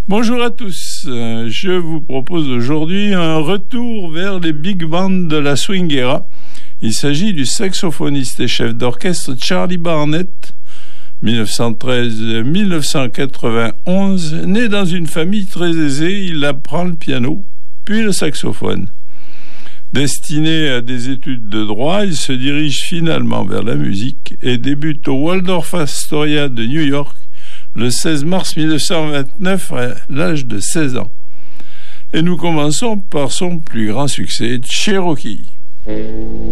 Bonjour à tous, je vous propose aujourd'hui un retour vers les big bands de la swing era. Il s'agit du saxophoniste et chef d'orchestre Charlie Barnet, 1913-1991. Né dans une famille très aisée, il apprend le piano, puis le saxophone. Destiné à des études de droit, il se dirige finalement vers la musique et débute au Waldorf Astoria de New York le 16 mars 1929 à l'âge de 16 ans. Et nous commençons par son plus grand succès, Cherokee.